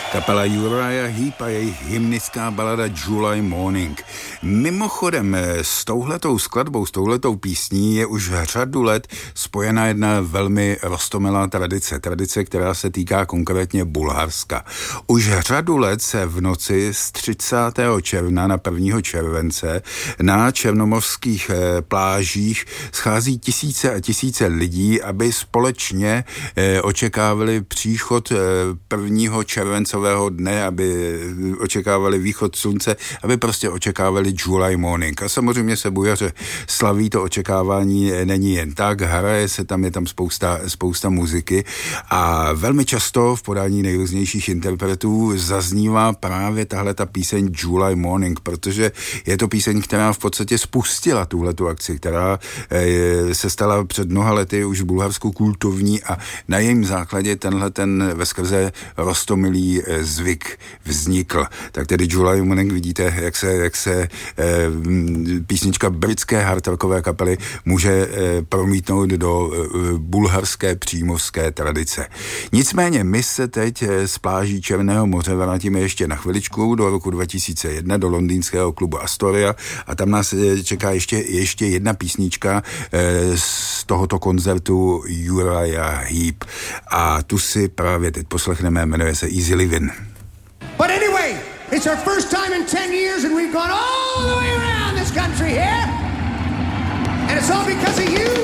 Kapela Uriah Heep a jejich hymnická balada July Morning. Mimochodem s touhletou skladbou, s touhletou písní je už řadu let spojena jedna velmi roztomilá tradice, která se týká konkrétně Bulharska. Už řadu let se v noci z 30. června na 1. července na černomorských plážích schází tisíce a tisíce lidí, aby společně očekávali příchod 1. červencového dne, aby očekávali východ slunce, aby prostě očekávali July Morning. A samozřejmě se bujaře slaví, to očekávání není jen tak, hraje se tam, je tam spousta muziky a velmi často v podání nejrůznějších interpretů zaznívá právě tahle ta píseň July Morning, protože je to píseň, která v podstatě spustila tuhletu akci, která se stala před mnoha lety už v Bulharsku kultovní a na jejím základě tenhle ten veskrze roztomilý zvyk vznikl. Tak tedy July Morning, vidíte, jak se písnička britské hard rockové kapely může promítnout do bulharské přímořské tradice. Nicméně my se teď z pláží Černého moře vrátíme ještě na chviličku do roku 2001 do londýnského klubu Astoria a tam nás čeká ještě jedna písnička z tohoto koncertu Uriah Heep a tu si právě teď poslechneme, jmenuje se Easy Living. But anyway, it's our first time in 10 years and we've gone all the way around this country here. And it's all because of you.